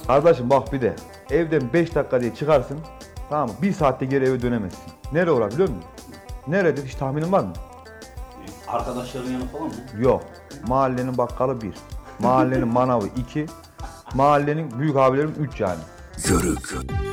Kardeşim bak bir de evden 5 dakika diye çıkarsın. Tamam mı? 1 saatte geri eve dönemezsin. Nereye uğrar biliyor musun? Nerededir hiç tahminin var mı? Arkadaşların yanı falan mı? Yok. Mahallenin bakkalı 1. Mahallenin manavı 2. Mahallenin büyük abilerim 3 yani. Yörük.